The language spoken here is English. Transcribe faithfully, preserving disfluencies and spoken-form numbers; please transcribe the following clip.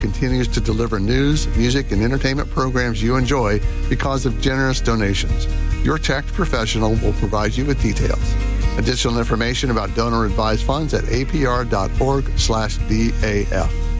continues to deliver news, music, and entertainment programs you enjoy because of generous donations. Your tax professional will provide you with details. Additional information about donor-advised funds at apr.org slash DAF.